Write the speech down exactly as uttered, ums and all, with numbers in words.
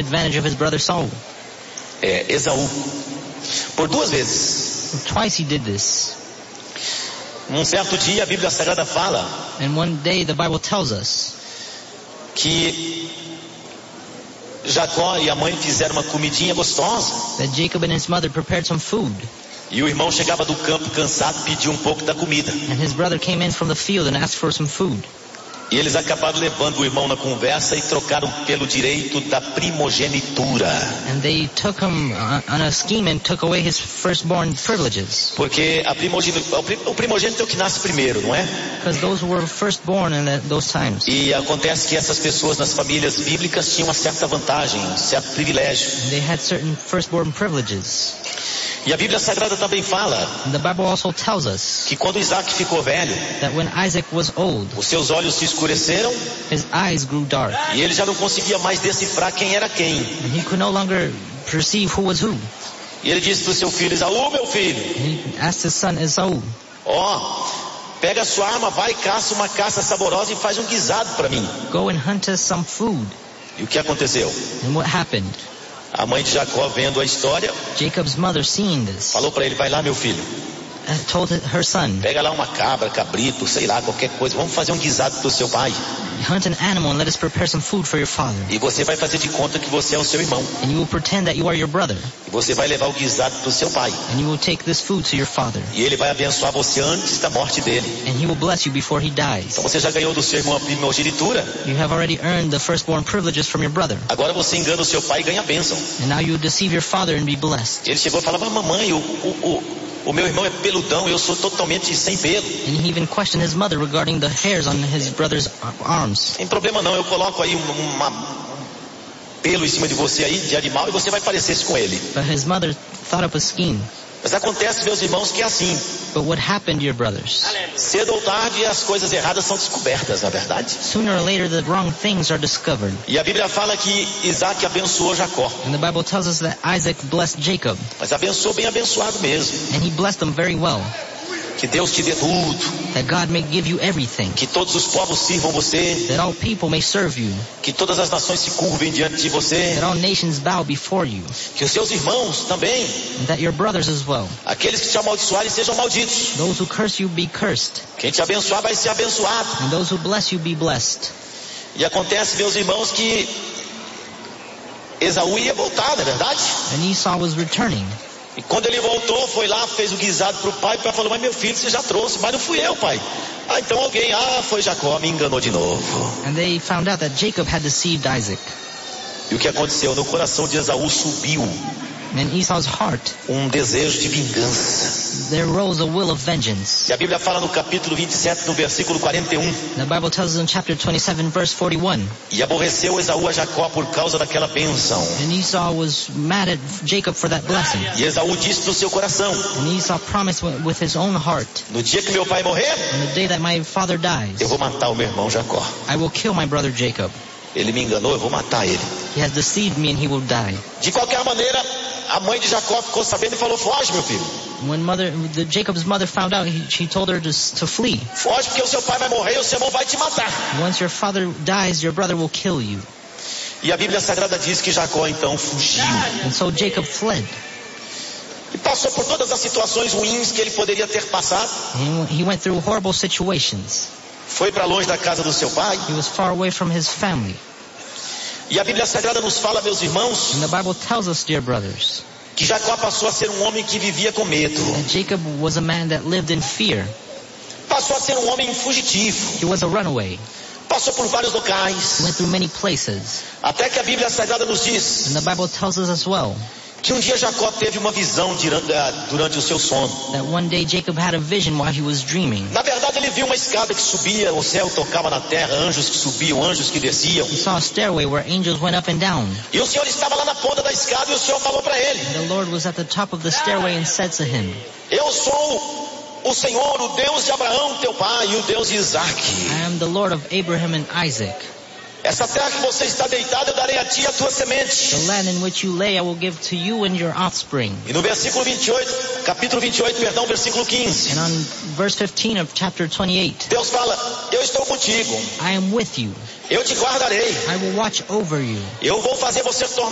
advantage of his brother Saul. É, Esaú. Por duas vezes. Twice he did this. Um certo dia a Bíblia Sagrada fala And one day the Bible tells us que Jacó e a mãe fizeram uma comidinha gostosa. that Jacob and his mother prepared some food. E o irmão chegava do campo cansado, pediu um pouco da comida. And his brother came in from the field and asked for some food. E eles acabaram levando o irmão na conversa e trocaram pelo direito da primogenitura. And they took him on a scheme and took away his firstborn privileges. Porque a primogenitura, o primogênito é o que nasce primeiro, não é? Because those who were firstborn in that, those times. E acontece que essas pessoas nas famílias bíblicas tinham uma certa vantagem, um certo privilégio. And they had certain firstborn privileges. E a Bíblia Sagrada também fala And the Bible also tells us que quando Isaac ficou velho, that when Isaac was old, os seus olhos se escureceram his eyes grew dark. e ele já não conseguia mais decifrar quem era quem. And he could no longer perceive who was who. E ele disse para o seu filho, Esaú, meu filho, And he asked his son Esau, ó, pega a sua arma, vai, caça uma caça saborosa e faz um guisado para mim. go and hunt us some food. E o que aconteceu? And what happened? A mãe de Jacó, vendo a história, Jacob's mother, seeing this, falou para ele, vai lá, meu filho, uh, told her son, pega lá uma cabra, cabrito, sei lá, qualquer coisa, vamos fazer um guisado pro seu pai. hunt an animal and let us prepare some food for your father. E você vai fazer de conta que você é o seu irmão. And you will pretend that you are your brother. E você vai levar o guisado pro seu pai. And you will take this food to your father. E ele vai abençoar você antes da morte dele. And he will bless you before he dies. Então você já ganhou do seu irmão a primogenitura. You have already earned the firstborn privileges from your brother. Agora você engana o seu pai e ganha a bênção. And now you deceive your father and be blessed. Ele chegou e falava, mamãe, o, o, o, o meu irmão é peludão, eu sou totalmente sem pelo. And he even questioned his mother regarding the hairs on his brother's arms. Tem problema não, eu coloco aí um, uma, um pelo em cima de você aí, de animal, e você vai parecer-se com ele. But his mother thought up a scheme. Mas acontece, meus irmãos, que é assim. But what happened, dear brothers? Cedo ou tarde as coisas erradas são descobertas, na verdade. Sooner or later the wrong things are discovered. E a Bíblia fala que Isaac abençoou Jacó. And the Bible tells us that Isaac blessed Jacob. Mas abençoou bem abençoado mesmo. And he blessed him very well. Que Deus te dê tudo. That God may give you everything. Que todos os povos sirvam você. That all people may serve you. Que todas as nações se curvem diante de você. That all nations bow before you. Que os seus irmãos também. And that your brothers as well. Aqueles que te amaldiçoarem sejam malditos. Those who curse you be cursed. Quem te abençoar vai ser abençoado. And those who bless you be blessed. E acontece, meus irmãos, que Esaú ia voltar, não é verdade? And Esau was returning. E quando ele voltou, foi lá, fez o guisado para o pai. O pai falou, mas meu filho, você já trouxe. Mas não fui eu, pai. Ah, então alguém, ah, foi Jacó, me enganou de novo. And they found out that Jacob had deceived Isaac. E o que aconteceu? No coração de Esaú subiu And Esau's heart, um desejo de vingança. there rose a will of vengeance. E a Bíblia fala no capítulo vinte e sete, no versículo quarenta e um. The Bible tells us in chapter twenty-seven, verse forty-one. E aborreceu Esaú a Jacó por causa daquela bênção. And Esau was mad at Jacob for that blessing. E Esaú disse no seu coração, And Esau promised with his own heart, no dia que meu pai morrer, on the day that my father dies, eu vou matar o meu irmão Jacó. I will kill my brother Jacob. Ele me enganou, eu vou matar ele. He has deceived me and he will die. De qualquer maneira, a mãe de Jacó ficou sabendo e falou, foge, meu filho. When mother, the, Jacob's mother found out, he, she told her to, to flee. Foge porque o seu pai vai morrer e o seu irmão vai te matar. Once your father dies, your brother will kill you. E a Bíblia Sagrada diz que Jacó então fugiu. And so Jacob fled. E passou por todas as situações ruins que ele poderia ter passado. And he went through horrible situations. Foi para longe da casa do seu pai. He was far away from his family. E a Bíblia Sagrada nos fala, meus irmãos, And the Bible tells us, dear brothers, que Jacó passou a ser um homem que vivia com medo. that Jacob was a man that lived in fear. Passou a ser um homem fugitivo. He was a runaway. Passou por vários locais. He went through many places. Até que a Bíblia Sagrada nos diz And the Bible tells us as well que um dia Jacó teve uma visão durante o seu sono. that one day Jacob had a vision while he was dreaming. Na verdade, ele viu uma escada que subia, o céu tocava na terra, anjos que subiam, anjos que desciam. He saw a stairway where angels went up and down. E o Senhor estava lá na ponta da escada e o Senhor falou para ele, And the Lord was at the top of the stairway and said to him, eu sou o Senhor, o Deus de Abraão, teu pai, e o Deus de Isaac. I am the Lord of Abraham and Isaac. Essa terra que você está deitado, eu darei a ti a tua semente. The land in which you lay I will give to you and your offspring. E no versículo vinte e oito, capítulo vinte e oito, perdão, versículo quinze. And on verse fifteen of chapter twenty-eight, Deus fala, eu estou contigo, I am with you. eu te guardarei, I will watch over you. eu vou fazer você tornar